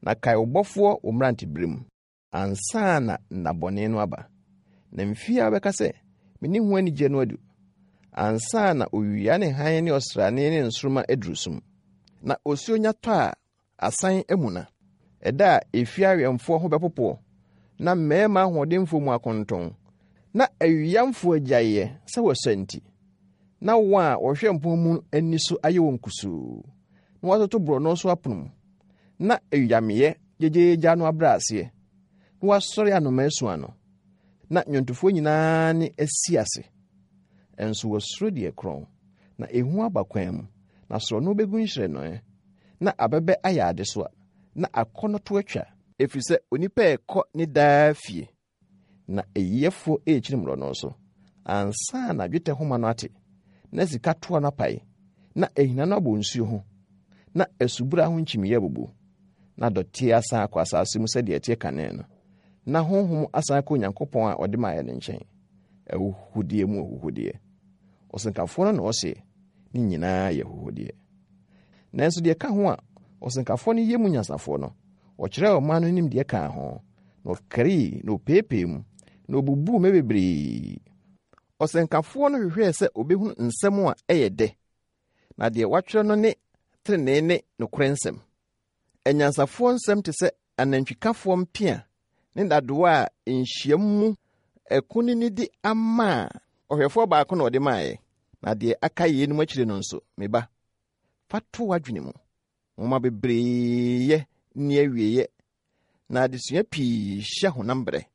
na kae obofo omrante brim ansa na nabone no aba na mfia bɛka sɛ meni ho anigye no adu ansa na owiya ne han ne ɔsrane ne nsoroma adurusum na osuo nya tɔ a asan amuna ɛda a efia awɛmfo ho bɛpopo na mmarima ahoɔdenfo mu akonton na awiyamfo agyaye sɛ wɔsanti na wɔn a wɔhwɛ mpɔn mu ani so ayɛ wɔn kusuu na wɔtoto borɔno so apono na awiyameyɛ gyegyeegya no abrase na wɔasɔre anoma asu ano na nnwontofo nyinaa ne asi ase enso wɔsoro deɛ kron na ehu aba kwan mu na soro no begu nhyerɛ no na abɛbɛ ayɛ ade so na akɔno to atwa efisɛ onipa ɛkɔ ne daa fie na eyefo ekyiri no so ansa na dwetɛ homa no ate na sika to na pai na ehina no abɔ nsuo ho na asubura ho nkyimiye bubu na dɔte asa akɔ asase mu sɛ deɛ tie kane no na honhom asa akɔ Nyankopɔn a ɔde maa yɛ ne nkyɛn ɛhuhudie mu ɛhuhudie ɔsenkafo no na ɔse ne nyinaa yɛ ɛhuhudie nanso deɛ ka ho a ɔsenkafo no yɛ mu nyasafo no ɔkyerɛ ɔman no nim deɛ ka ho na ɔkari na ɔpeepee mu na ɔbubu me bebree ɔsenkafo no hwehwɛ sɛ obehunu nsɛm a ɛyɛ dɛ na deɛ watwerɛ no ne trenee ne nokorɛ nsɛm ɛnyansafo nsɛm te sɛ anantwikafo mpia ne dadoa a nhyiam mu ɛkuni ni di ama ɔhwɛfo baako na ɔde maaye na deɛ aka yie no makyire no nso meba fato wadwene mu moma bebree ne awieye na adesua pii hye honam brɛ